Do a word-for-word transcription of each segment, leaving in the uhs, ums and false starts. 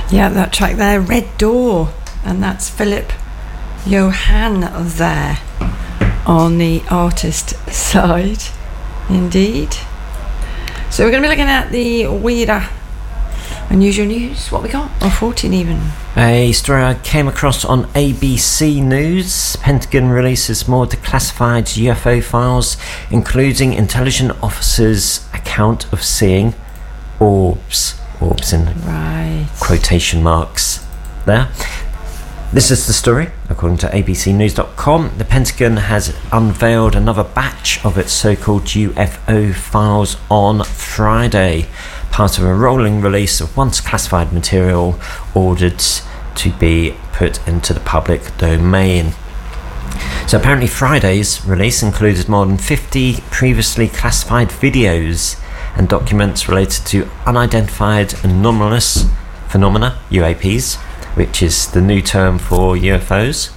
Yeah, that track there, Red Door, and that's Philip Johan there on the artist side, indeed. So we're going to be looking at the weirder, unusual news. What we got? Or fourteen even. A story I came across on A B C News. Pentagon releases more declassified U F O files, including intelligence officers' account of seeing orbs. Orbs in right. quotation marks there. This is the story, according to A B C news dot com. The Pentagon has unveiled another batch of its so-called U F O files on Friday, part of a rolling release of once classified material ordered to be put into the public domain. So apparently Friday's release included more than fifty previously classified videos and documents related to unidentified anomalous phenomena, U A Ps, which is the new term for U F Os.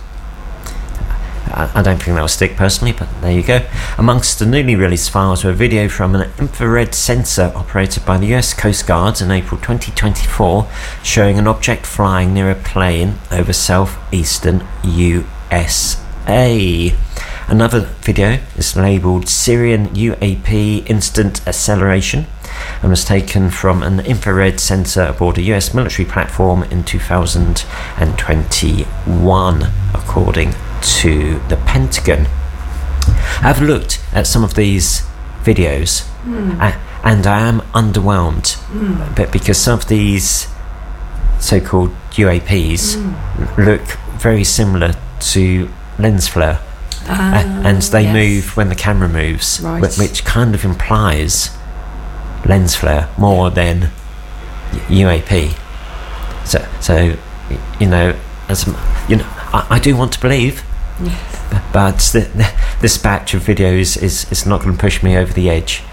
I, I don't think that will stick personally, but there you go. Amongst the newly released files were a video from an infrared sensor operated by the U S Coast Guard in April twenty twenty-four, showing an object flying near a plane over southeastern U S A. Another video is labelled Syrian U A P Instant Acceleration and was taken from an infrared sensor aboard a U S military platform in two thousand twenty-one, according to the Pentagon. I've looked at some of these videos mm. uh, and I am underwhelmed, mm. but because some of these so-called U A Ps mm. look very similar to lens flare. Ah, uh, and they yes. move when the camera moves, right. wh- which kind of implies lens flare more than U A P. So, so you know, as you know, I, I do want to believe, yes. but the, the, this batch of videos is is not going to push me over the edge.